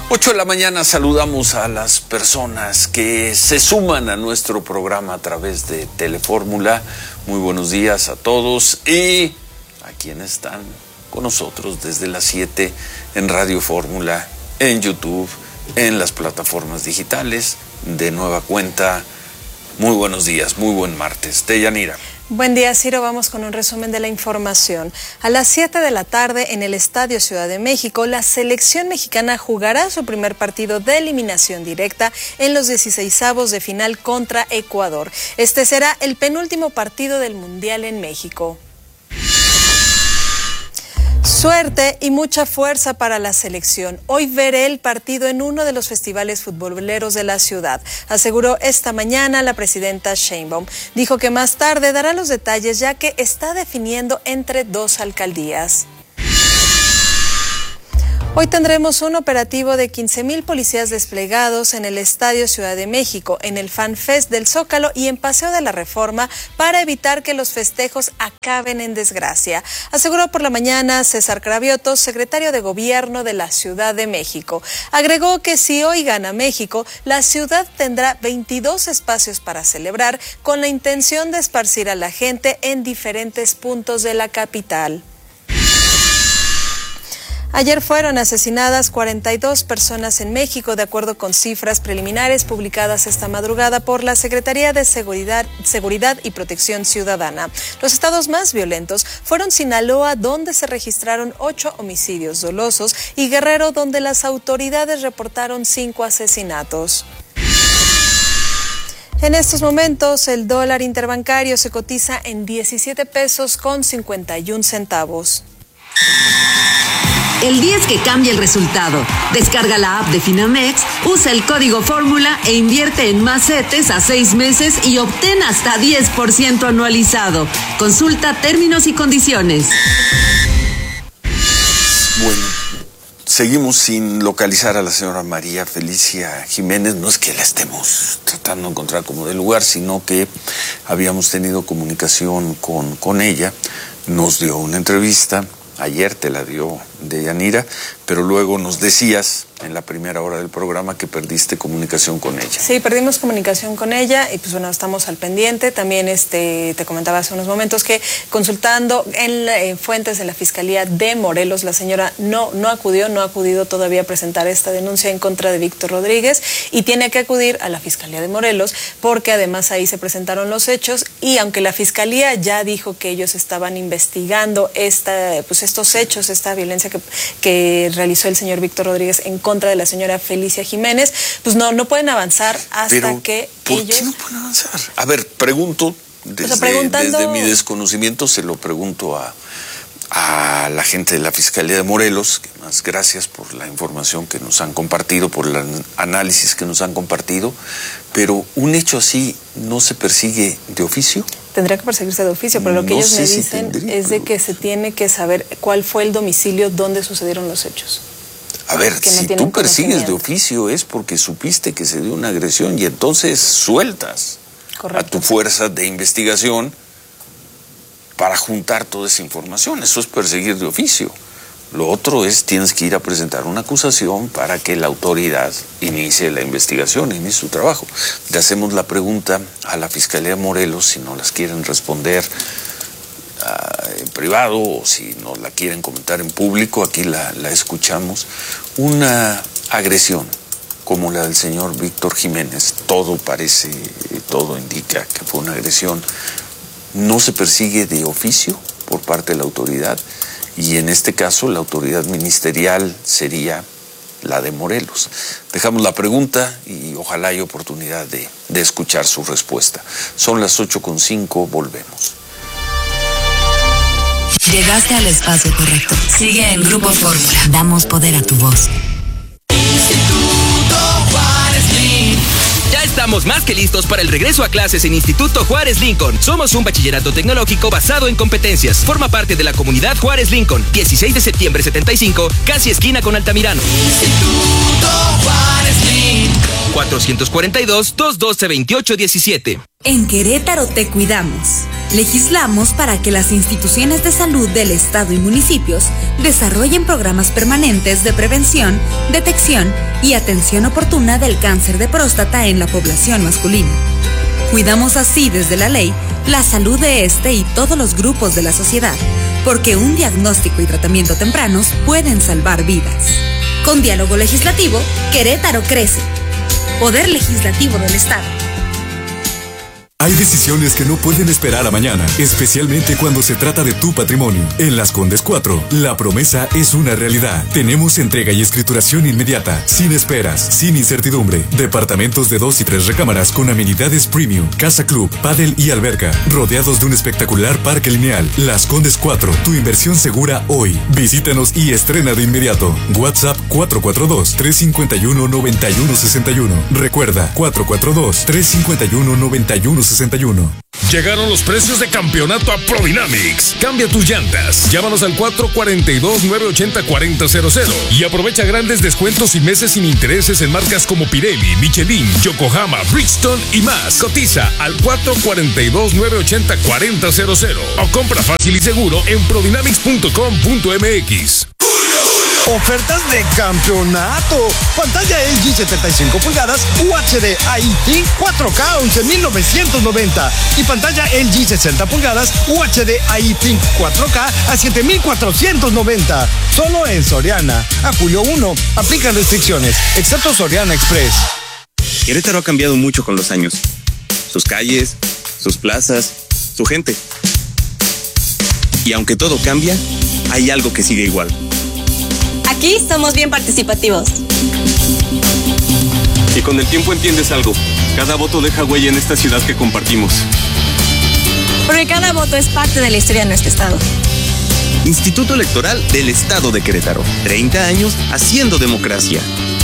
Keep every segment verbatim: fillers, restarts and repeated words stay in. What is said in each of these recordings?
ocho de la mañana saludamos a las personas que se suman a nuestro programa a través de Telefórmula. Muy buenos días a todos y a quienes están con nosotros desde las siete en Radio Fórmula, en YouTube, en las plataformas digitales. De nueva cuenta, muy buenos días, muy buen martes. Deyanira. Buen día, Ciro. Vamos con un resumen de la información. A las siete de la tarde en el Estadio Ciudad de México, la selección mexicana jugará su primer partido de eliminación directa en los dieciseisavos de final contra Ecuador. Este será el penúltimo partido del Mundial en México. Suerte y mucha fuerza para la selección. Hoy veré el partido en uno de los festivales futboleros de la ciudad, aseguró esta mañana la presidenta Sheinbaum. Dijo que más tarde dará los detalles ya que está definiendo entre dos alcaldías. Hoy tendremos un operativo de quince mil policías desplegados en el Estadio Ciudad de México, en el Fan Fest del Zócalo y en Paseo de la Reforma para evitar que los festejos acaben en desgracia, aseguró por la mañana César Cravioto, secretario de Gobierno de la Ciudad de México. Agregó que si hoy gana México, la ciudad tendrá veintidós espacios para celebrar con la intención de esparcir a la gente en diferentes puntos de la capital. Ayer fueron asesinadas cuarenta y dos personas en México, de acuerdo con cifras preliminares publicadas esta madrugada por la Secretaría de Seguridad, Seguridad y Protección Ciudadana. Los estados más violentos fueron Sinaloa, donde se registraron ocho homicidios dolosos, y Guerrero, donde las autoridades reportaron cinco asesinatos. En estos momentos, el dólar interbancario se cotiza en diecisiete pesos con cincuenta y un centavos. El día es que cambia el resultado. Descarga la app de Finamex, usa el código Fórmula e invierte en más CETES a seis meses y obtén hasta diez por ciento anualizado. Consulta términos y condiciones. Bueno, seguimos sin localizar a la señora María Felicia Jiménez. No es que la estemos tratando de encontrar como de lugar, sino que habíamos tenido comunicación con, con ella. Nos dio una entrevista. Ayer te la dio Deyanira, pero luego nos decías en la primera hora del programa que perdiste comunicación con ella. Sí, perdimos comunicación con ella y pues bueno, estamos al pendiente. También este te comentaba hace unos momentos que consultando en, la, en fuentes de la Fiscalía de Morelos, la señora no, no acudió, no ha acudido todavía a presentar esta denuncia en contra de Víctor Rodríguez y tiene que acudir a la Fiscalía de Morelos porque además ahí se presentaron los hechos y aunque la Fiscalía ya dijo que ellos estaban investigando esta, pues estos hechos, esta violencia que, que realizó el señor Víctor Rodríguez en contra de la señora Felicia Jiménez, pues no, no pueden avanzar hasta Pero, que ¿por ellos... qué no pueden avanzar? A ver, pregunto, desde, o sea, preguntando... desde mi desconocimiento se lo pregunto a, a la gente de la Fiscalía de Morelos, que más gracias por la información que nos han compartido, por el análisis que nos han compartido, pero un hecho así no se persigue de oficio. Tendría que perseguirse de oficio, pero lo que no ellos me dicen si tendría, es de pero... que se tiene que saber cuál fue el domicilio donde sucedieron los hechos. A ver, no si tú persigues de oficio es porque supiste que se dio una agresión y entonces sueltas Correcto. a tu fuerza de investigación para juntar toda esa información. Eso es perseguir de oficio. Lo otro es, tienes que ir a presentar una acusación para que la autoridad inicie la investigación, inicie su trabajo. Le hacemos la pregunta a la Fiscalía de Morelos, si no las quieren responder uh, en privado o si nos la quieren comentar en público, aquí la, la escuchamos. Una agresión como la del señor Víctor Jiménez, todo parece, todo indica que fue una agresión, no se persigue de oficio por parte de la autoridad. Y en este caso la autoridad ministerial sería la de Morelos. Dejamos la pregunta y ojalá haya oportunidad de, de escuchar su respuesta. Son las ocho con cinco, volvemos. Llegaste al espacio correcto. Sigue en Grupo Fórmula. Damos poder a tu voz. Ya estamos más que listos para el regreso a clases en Instituto Juárez Lincoln. Somos un bachillerato tecnológico basado en competencias. Forma parte de la comunidad Juárez Lincoln. dieciséis de septiembre setenta y cinco, casi esquina con Altamirano. Instituto Juárez Lincoln. cuatro cuatro dos, dos uno dos, veintiocho diecisiete. En Querétaro te cuidamos. Legislamos para que las instituciones de salud del Estado y municipios desarrollen programas permanentes de prevención, detección y atención oportuna del cáncer de próstata en la población masculina. Cuidamos así desde la ley la salud de este y todos los grupos de la sociedad, porque un diagnóstico y tratamiento tempranos pueden salvar vidas. Con diálogo legislativo, Querétaro crece. Poder Legislativo del Estado. Hay decisiones que no pueden esperar a mañana, especialmente cuando se trata de tu patrimonio. En Las Condes cuatro, la promesa es una realidad. Tenemos entrega y escrituración inmediata, sin esperas, sin incertidumbre. Departamentos de dos y tres recámaras con amenidades premium, casa club, pádel y alberca, rodeados de un espectacular parque lineal. Las Condes cuatro, tu inversión segura hoy. Visítanos y estrena de inmediato. WhatsApp cuatro cuatro dos, tres cinco uno, nueve uno seis uno. Recuerda, cuatro cuatro dos, tres cinco uno, nueve uno sesenta y uno. Llegaron los precios de campeonato a Prodynamics. Cambia tus llantas. Llámanos al cuatro cuatro dos, nueve ocho cero, cuatro cero cero y aprovecha grandes descuentos y meses sin intereses en marcas como Pirelli, Michelin, Yokohama, Bridgestone y más. Cotiza al cuatro cuatro dos, nueve ocho cero, cuatro cero cero o compra fácil y seguro en prodynamics punto com punto m x. Ofertas de campeonato. Pantalla L G setenta y cinco pulgadas U H D I P cuatro K once mil novecientos noventa y pantalla L G sesenta pulgadas U H D I P cuatro K a siete mil cuatrocientos noventa. Solo en Soriana. A julio primero. Aplican restricciones, excepto Soriana Express. Querétaro ha cambiado mucho con los años. Sus calles, sus plazas, su gente. Y aunque todo cambia, hay algo que sigue igual. Aquí somos bien participativos. Y con el tiempo entiendes algo. Cada voto deja huella en esta ciudad que compartimos. Porque cada voto es parte de la historia de nuestro estado. Instituto Electoral del Estado de Querétaro. treinta años haciendo democracia.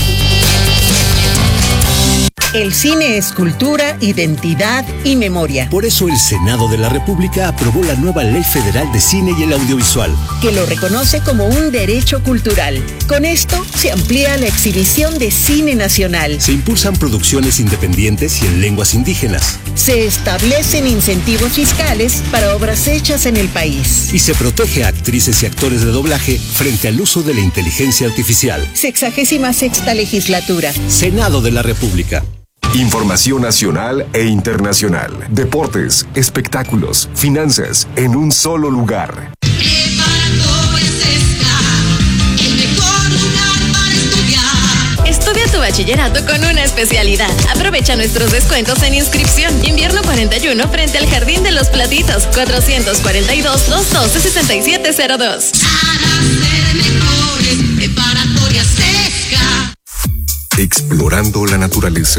El cine es cultura, identidad y memoria. Por eso el Senado de la República aprobó la nueva Ley Federal de Cine y el Audiovisual, que lo reconoce como un derecho cultural. Con esto se amplía la exhibición de cine nacional. Se impulsan producciones independientes y en lenguas indígenas. Se establecen incentivos fiscales para obras hechas en el país. Y se protege a actrices y actores de doblaje frente al uso de la inteligencia artificial. Sexagésima sexta legislatura. Senado de la República. Información nacional e internacional. Deportes, espectáculos, finanzas, en un solo lugar. Estudia tu bachillerato con una especialidad. Aprovecha nuestros descuentos en inscripción. Invierno cuarenta y uno frente al Jardín de los Platitos. cuatrocientos cuarenta y dos, doscientos doce, sesenta y siete cero dos. Explorando la naturaleza.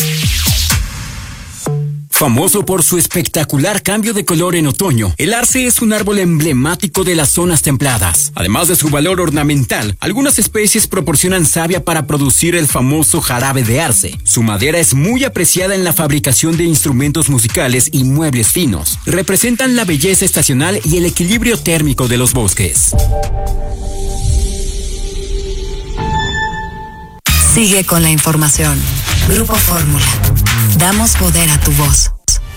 Famoso por su espectacular cambio de color en otoño, el arce es un árbol emblemático de las zonas templadas. Además de su valor ornamental, algunas especies proporcionan savia para producir el famoso jarabe de arce. Su madera es muy apreciada en la fabricación de instrumentos musicales y muebles finos. Representan la belleza estacional y el equilibrio térmico de los bosques. Sigue con la información. Grupo Fórmula. Damos poder a tu voz.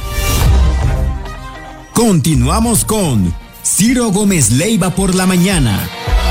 Continuamos con Ciro Gómez Leiva por la mañana.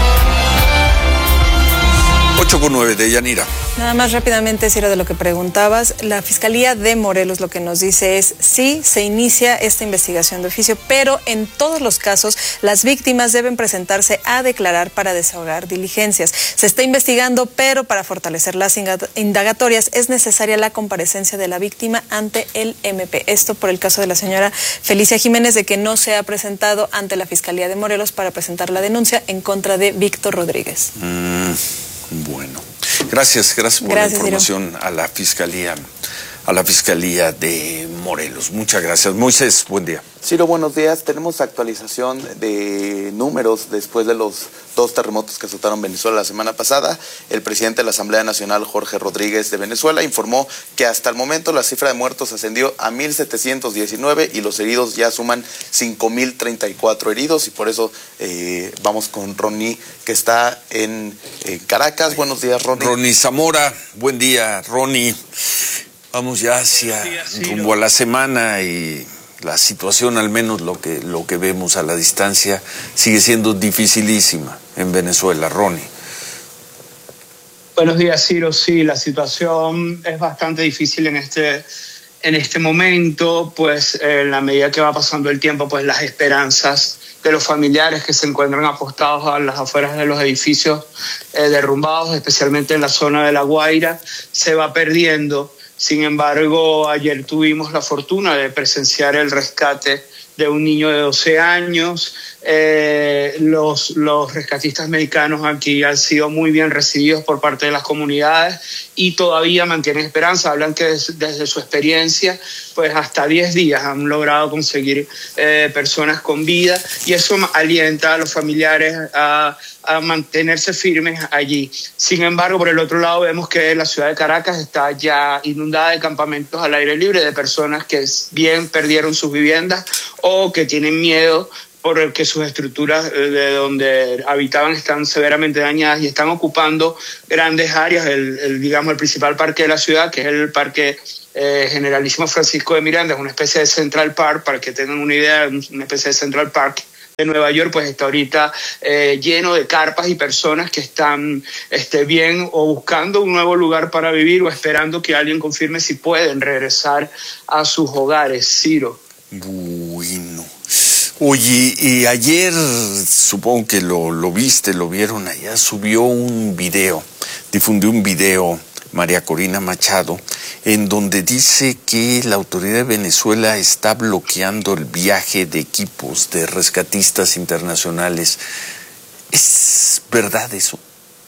ocho con nueve de Yanira. Nada más rápidamente, Ciro, de lo que preguntabas, la Fiscalía de Morelos lo que nos dice es, sí, se inicia esta investigación de oficio, pero en todos los casos las víctimas deben presentarse a declarar para desahogar diligencias. Se está investigando, pero para fortalecer las indagatorias es necesaria la comparecencia de la víctima ante el M P. Esto por el caso de la señora Felicia Jiménez, de que no se ha presentado ante la Fiscalía de Morelos para presentar la denuncia en contra de Víctor Rodríguez. Mm. Bueno, gracias, gracias por gracias, la información Ciro. a la Fiscalía, a la Fiscalía de Morelos. Muchas gracias. Moisés, buen día. Ciro, buenos días. Tenemos actualización de números después de los dos terremotos que azotaron Venezuela la semana pasada. El presidente de la Asamblea Nacional, Jorge Rodríguez de Venezuela, informó que hasta el momento la cifra de muertos ascendió a mil setecientos diecinueve y los heridos ya suman cinco mil treinta y cuatro heridos, y por eso eh, vamos con Ronnie, que está en, en Caracas. Buenos días, Ronnie. Ronnie Zamora, buen día, Ronnie. Vamos ya hacia rumbo a la semana y la situación, al menos lo que, lo que vemos a la distancia, sigue siendo dificilísima en Venezuela. Ronnie. Buenos días, Ciro. Sí, la situación es bastante difícil en este, en este momento, pues en la medida que va pasando el tiempo, pues las esperanzas de los familiares que se encuentran apostados a las afueras de los edificios eh, derrumbados, especialmente en la zona de La Guaira, se va perdiendo. Sin embargo, ayer tuvimos la fortuna de presenciar el rescate de un niño de doce años. Eh, los, los rescatistas mexicanos aquí han sido muy bien recibidos por parte de las comunidades y todavía mantienen esperanza. Hablan que des, desde su experiencia, pues hasta diez días han logrado conseguir eh, personas con vida, y eso alienta a los familiares a, a mantenerse firmes allí. Sin embargo, por el otro lado, vemos que la ciudad de Caracas está ya inundada de campamentos al aire libre de personas que bien perdieron sus viviendas o que tienen miedo porque sus estructuras de donde habitaban están severamente dañadas y están ocupando grandes áreas. El, el, digamos, el principal parque de la ciudad, que es el Parque eh, Generalísimo Francisco de Miranda, es una especie de Central Park, para que tengan una idea, una especie de Central Park de Nueva York, pues está ahorita eh, lleno de carpas y personas que están este, bien o buscando un nuevo lugar para vivir o esperando que alguien confirme si pueden regresar a sus hogares. Ciro. Bueno. Oye, y ayer, supongo que lo, lo viste, lo vieron allá, subió un video, difundió un video María Corina Machado, en donde dice que la autoridad de Venezuela está bloqueando el viaje de equipos de rescatistas internacionales. ¿Es verdad eso?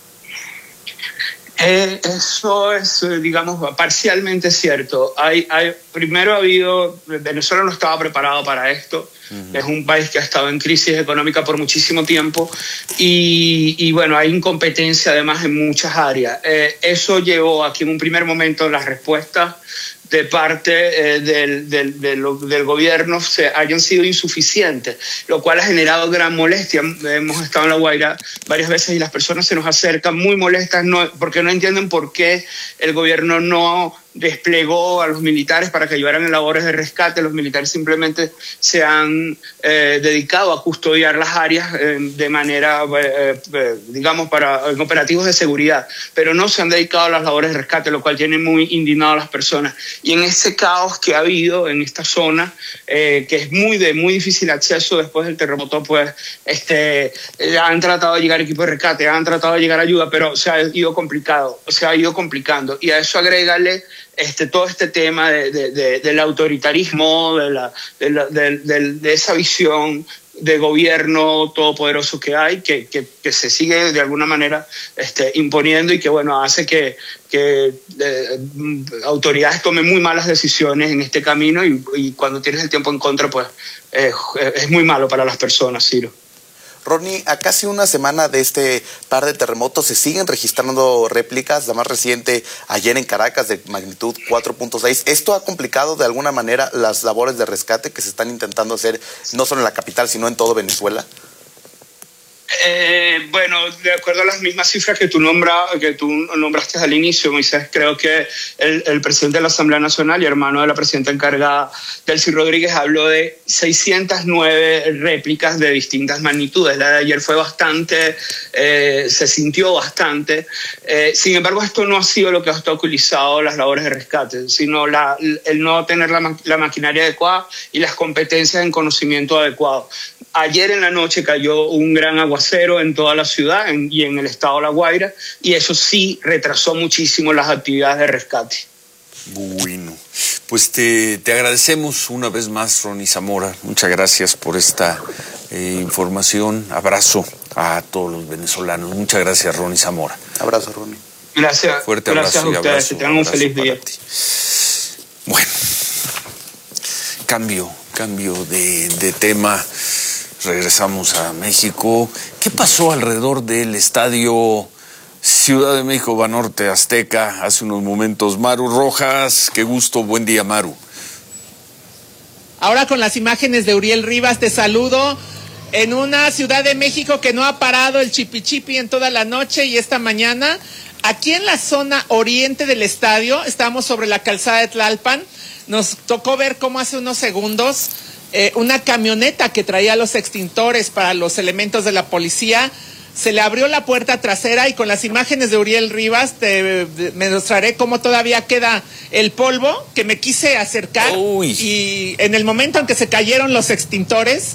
Eh, eso es, digamos, parcialmente cierto. Hay, hay, primero ha habido, Venezuela no estaba preparado para esto. Uh-huh. Es un país que ha estado en crisis económica por muchísimo tiempo y, y bueno, hay incompetencia además en muchas áreas. Eh, eso llevó a que en un primer momento las respuestas de parte eh, del, del, del, del gobierno se hayan sido insuficientes, lo cual ha generado gran molestia. Hemos estado en La Guaira varias veces y las personas se nos acercan muy molestas no, porque no entienden por qué el gobierno no desplegó a los militares para que ayudaran en labores de rescate. Los militares simplemente se han eh, dedicado a custodiar las áreas eh, de manera, eh, eh, digamos, para en operativos de seguridad, pero no se han dedicado a las labores de rescate, lo cual tiene muy indignado a las personas. Y en ese caos que ha habido en esta zona, eh, que es muy de muy difícil acceso después del terremoto, pues este, eh, han tratado de llegar equipos de rescate, han tratado de llegar ayuda, pero se ha ido complicado, se ha ido complicando. Y a eso agrégale Este, todo este tema de, de, de, del autoritarismo, de, la, de, la, de, de, de esa visión de gobierno todopoderoso que hay, que, que, que se sigue de alguna manera este, imponiendo y que bueno hace que, que eh, autoridades tomen muy malas decisiones en este camino y, y cuando tienes el tiempo en contra, pues eh, es muy malo para las personas, Ciro. Ronnie, a casi una semana de este par de terremotos se siguen registrando réplicas, la más reciente ayer en Caracas de magnitud cuatro punto seis. ¿Esto ha complicado de alguna manera las labores de rescate que se están intentando hacer no solo en la capital, sino en todo Venezuela? Eh, bueno, de acuerdo a las mismas cifras que tú, nombra, que tú nombraste al inicio, Moisés, creo que el, el presidente de la Asamblea Nacional y hermano de la presidenta encargada, Delcy Rodríguez, habló de seiscientas nueve réplicas de distintas magnitudes. La de ayer fue bastante, eh, se sintió bastante. Eh, sin embargo, esto no ha sido lo que ha obstaculizado las labores de rescate, sino la, el no tener la, la maquinaria adecuada y las competencias en conocimiento adecuado. Ayer en la noche cayó un gran aguacero en toda la ciudad en, y en el estado de La Guaira, y eso sí retrasó muchísimo las actividades de rescate. Bueno, pues te, te agradecemos una vez más, Ronnie Zamora. Muchas gracias por esta eh, información. Abrazo a todos los venezolanos. Muchas gracias, Ronnie Zamora. Abrazo, Ronnie. Gracias. Fuerte gracias abrazo a ustedes. Abrazo, que tengan un feliz día. Bueno, cambio, cambio de, de tema. Regresamos a México. ¿Qué pasó alrededor del estadio Ciudad de México Banorte Azteca hace unos momentos? Maru Rojas, qué gusto, buen día, Maru. Ahora con las imágenes de Uriel Rivas te saludo en una Ciudad de México que no ha parado el chipi chipi en toda la noche y esta mañana Aquí en la zona oriente del estadio, estamos sobre la calzada de Tlalpan, nos tocó ver cómo hace unos segundos eh, una camioneta que traía los extintores para los elementos de la policía, se le abrió la puerta trasera y con las imágenes de Uriel Rivas te, te me mostraré cómo todavía queda el polvo, que me quise acercar. Uy. Y en el momento en que se cayeron los extintores,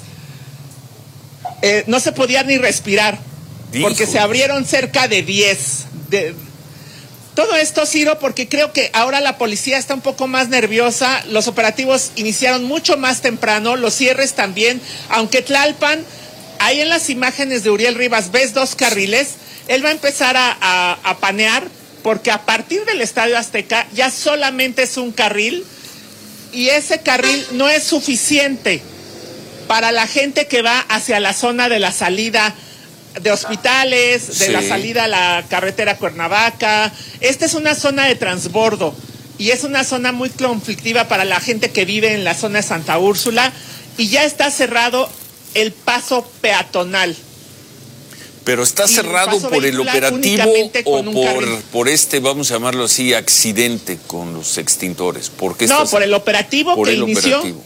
eh, no se podía ni respirar, Hijo. porque se abrieron cerca de diez. De, todo esto, Ciro, porque creo que ahora la policía está un poco más nerviosa, los operativos iniciaron mucho más temprano, los cierres también, aunque Tlalpan, ahí en las imágenes de Uriel Rivas ves dos carriles, él va a empezar a, a, a panear, porque a partir del Estadio Azteca ya solamente es un carril, y ese carril no es suficiente para la gente que va hacia la zona de la salida de hospitales, de sí. la salida a la carretera Cuernavaca. Esta es una zona de transbordo y es una zona muy conflictiva para la gente que vive en la zona de Santa Úrsula, y ya está cerrado el paso peatonal. Pero está y cerrado por el operativo o por, por este, vamos a llamarlo así, accidente con los extintores. ¿Por qué no, está por el operativo por que el inició operativo.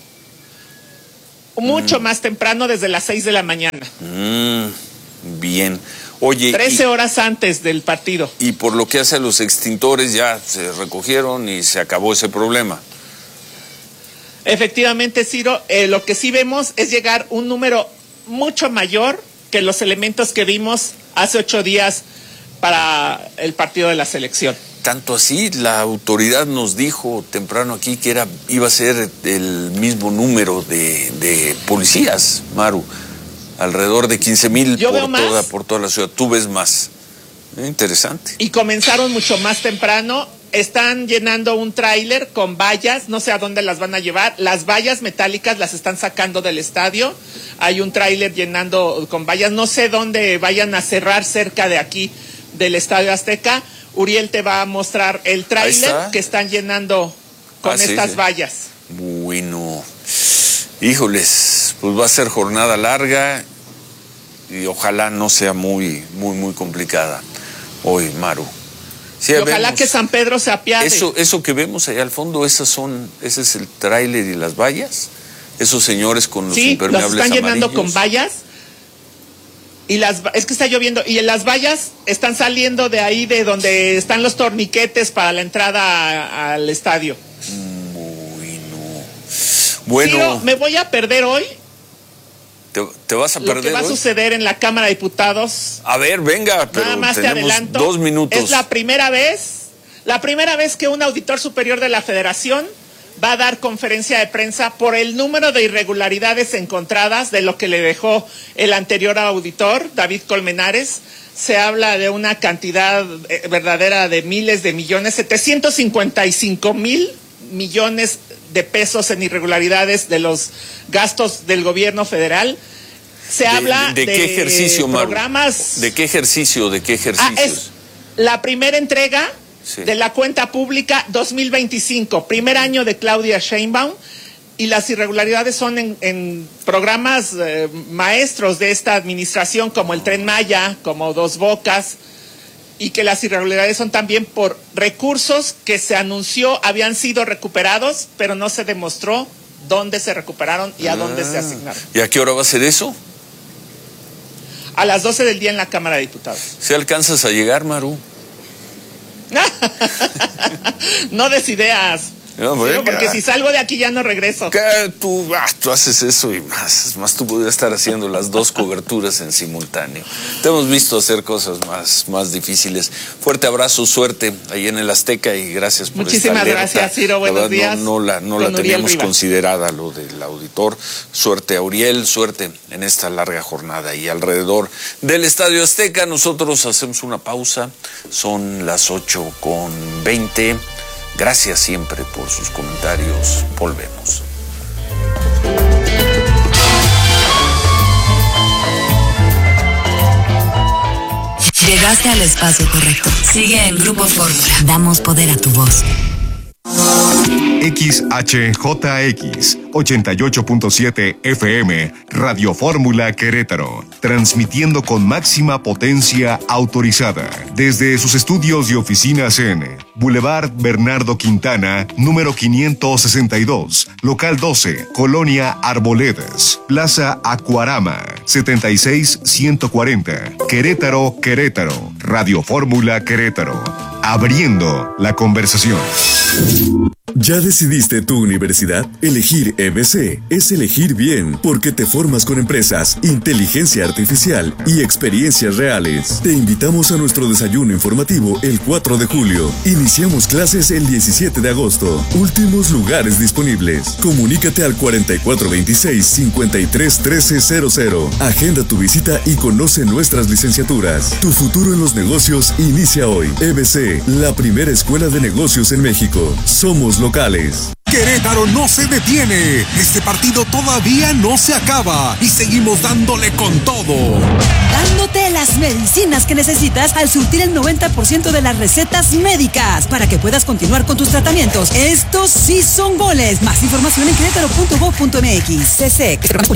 mucho mm. más temprano, desde las seis de la mañana. Mm. Bien. Oye, trece horas antes del partido. Y por lo que hace a los extintores ya se recogieron y se acabó ese problema. Efectivamente, Ciro, eh, lo que sí vemos es llegar un número mucho mayor que los elementos que vimos hace ocho días para el partido de la selección. Tanto así, la autoridad nos dijo temprano aquí que era iba a ser el mismo número de, de policías, Maru. Alrededor de quince mil por toda, por toda la ciudad. Tú ves más. Eh, interesante. Y comenzaron mucho más temprano. Están llenando un tráiler con vallas. No sé a dónde las van a llevar. Las vallas metálicas las están sacando del estadio. Hay un tráiler llenando con vallas. No sé dónde vayan a cerrar cerca de aquí, del Estadio Azteca. Uriel te va a mostrar el tráiler que están llenando con ah, estas sí, sí. vallas. Bueno. Híjoles, pues va a ser jornada larga y ojalá no sea muy, muy, muy complicada hoy, Maru. Sí, y ojalá vemos, que San Pedro se apiade. Eso, eso que vemos allá al fondo, esas son, ese es el tráiler y las vallas. Esos señores con los sí, impermeables los están llenando amarillos. con vallas. Y las, es que está lloviendo y las vallas están saliendo de ahí, de donde están los torniquetes para la entrada a, al estadio. Bueno. Bueno. Ciro, me voy a perder hoy. ¿Te, te vas a perder Lo que va hoy? a suceder en la Cámara de Diputados. A ver, venga, pero nada más tenemos te adelanto, dos minutos. Es la primera vez, la primera vez que un auditor superior de la Federación va a dar conferencia de prensa por el número de irregularidades encontradas de lo que le dejó el anterior auditor, David Colmenares. Se habla de una cantidad eh, verdadera de miles de millones, setecientos cincuenta y cinco mil millones de pesos en irregularidades de los gastos del gobierno federal. Se de, habla de, de, de qué ejercicio, programas. Maru? ¿De qué ejercicio? ¿De qué ejercicios? Ah, es la primera entrega sí. de la cuenta pública dos mil veinticinco, primer año de Claudia Sheinbaum, y las irregularidades son en, en programas eh, maestros de esta administración, como el Tren Maya, como Dos Bocas, y que las irregularidades son también por recursos que se anunció habían sido recuperados, pero no se demostró dónde se recuperaron y a ah, dónde se asignaron. ¿Y a qué hora va a ser eso? A las doce del día en la Cámara de Diputados. ¿Se alcanzas a llegar, Maru? No des ideas. No, sí, porque si salgo de aquí ya no regreso. ¿Qué? Tú, ah, tú haces eso y más, más tú podrías estar haciendo las dos coberturas en simultáneo. Te hemos visto hacer cosas más, más difíciles. Fuerte abrazo, suerte ahí en el Azteca y gracias por Muchísimas esta alerta. gracias, Ciro, buenos días. No, no la, no la teníamos considerada lo del auditor. Suerte a Uriel, suerte en esta larga jornada y alrededor del Estadio Azteca. Nosotros hacemos una pausa, son las ocho con veinte. Gracias siempre por sus comentarios. Volvemos. Llegaste al espacio correcto. Sigue en Grupo Fórmula. Damos poder a tu voz. X H J X ochenta y ocho punto siete F M, Radio Fórmula Querétaro, transmitiendo con máxima potencia autorizada desde sus estudios y oficinas en Boulevard Bernardo Quintana, número quinientos sesenta y dos, local doce, Colonia Arboledas, Plaza Acuarama, setenta y seis ciento cuarenta, Querétaro, Querétaro, Radio Fórmula Querétaro, abriendo la conversación. ¿Ya decidiste tu universidad? Elegir E B C es elegir bien, porque te formas con empresas, inteligencia artificial y experiencias reales. Te invitamos a nuestro desayuno informativo el cuatro de julio. Iniciamos clases el diecisiete de agosto. Últimos lugares disponibles. Comunícate al cuarenta y cuatro veintiséis, cincuenta y tres trece cero cero. Agenda tu visita y conoce nuestras licenciaturas. Tu futuro en los negocios inicia hoy. E B C, la primera escuela de negocios en México. Somos locales. Querétaro no se detiene. Este partido todavía no se acaba y seguimos dándole con todo. Dándote las medicinas que necesitas al surtir el noventa por ciento de las recetas médicas para que puedas continuar con tus tratamientos. Estos sí son goles. Más información en querétaro punto gov punto m x. C C.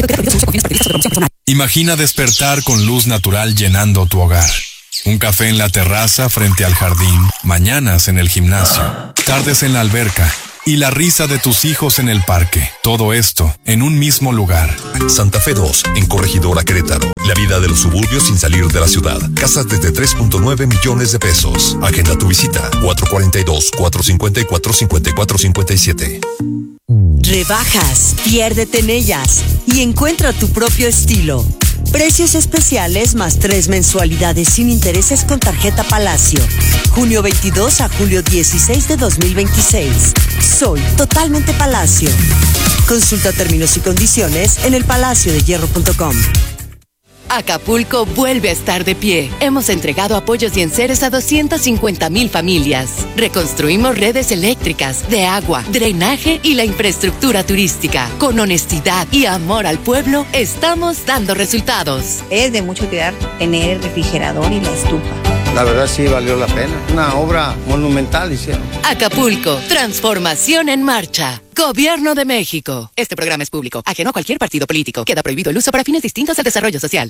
Imagina despertar con luz natural llenando tu hogar. Un café en la terraza frente al jardín, mañanas en el gimnasio, tardes en la alberca y la risa de tus hijos en el parque. Todo esto en un mismo lugar. Santa Fe dos, en Corregidora Querétaro. La vida de los suburbios sin salir de la ciudad. Casas desde tres punto nueve millones de pesos. Agenda tu visita. cuatro cuarenta y dos, cuatro cincuenta y cuatro, cincuenta y cuatro cincuenta y siete. Rebajas, piérdete en ellas y encuentra tu propio estilo. Precios especiales más tres mensualidades sin intereses con tarjeta Palacio. junio veintidós a julio dieciséis de dos mil veintiséis. Soy totalmente Palacio. Consulta términos y condiciones en el palacio de hierro punto com. Acapulco vuelve a estar de pie. Hemos entregado apoyos y enseres a doscientas cincuenta mil familias. Reconstruimos redes eléctricas, de agua, drenaje y la infraestructura turística. Con honestidad y amor al pueblo, estamos dando resultados. Es de mucha utilidad tener el refrigerador y la estufa. La verdad sí valió la pena. Una obra monumental hicieron. Acapulco, transformación en marcha. Gobierno de México. Este programa es público, ajeno a cualquier partido político. Queda prohibido el uso para fines distintos al desarrollo social.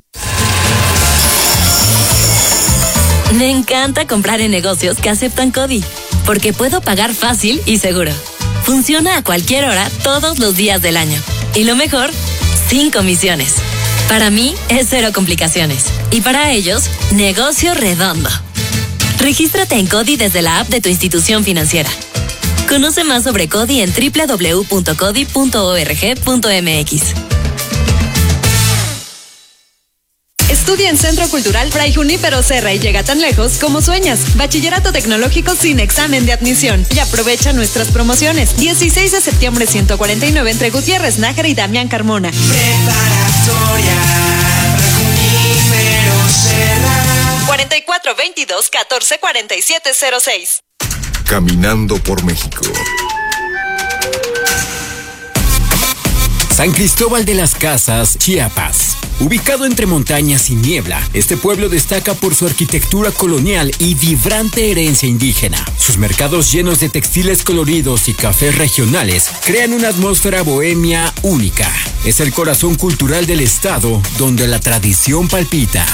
Me encanta comprar en negocios que aceptan CODI, porque puedo pagar fácil y seguro. Funciona a cualquier hora, todos los días del año. Y lo mejor, sin comisiones. Para mí es cero complicaciones. Y para ellos, negocio redondo. Regístrate en CODI desde la app de tu institución financiera. Conoce más sobre CODI en doble u doble u doble u punto codi punto org punto m x. Estudia en Centro Cultural Fray Junípero Serra y llega tan lejos como sueñas. Bachillerato tecnológico sin examen de admisión. Y aprovecha nuestras promociones. dieciséis de septiembre ciento cuarenta y nueve entre Gutiérrez Nájera y Damián Carmona. Preparatoria Junípero Serra. cuarenta y cuatro veintidós catorce cuarenta y siete cero seis. Caminando por México. San Cristóbal de las Casas, Chiapas. Ubicado entre montañas y niebla, este pueblo destaca por su arquitectura colonial y vibrante herencia indígena. Sus mercados llenos de textiles coloridos y cafés regionales crean una atmósfera bohemia única. Es el corazón cultural del estado, donde la tradición palpita.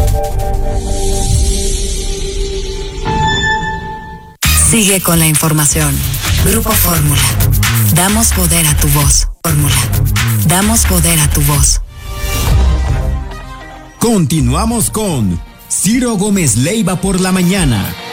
Sigue con la información. Grupo Fórmula. Damos poder a tu voz. Fórmula. Damos poder a tu voz. Continuamos con Ciro Gómez Leiva por la mañana.